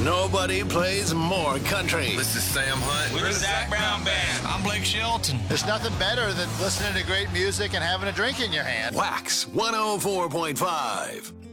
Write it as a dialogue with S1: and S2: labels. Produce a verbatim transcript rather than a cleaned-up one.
S1: Nobody plays more country.
S2: This is Sam Hunt.
S3: We're the Zach Brown Band. I'm Blake Shelton.
S4: There's nothing better than listening to great music and having a drink in your hand.
S1: Wax one oh four point five.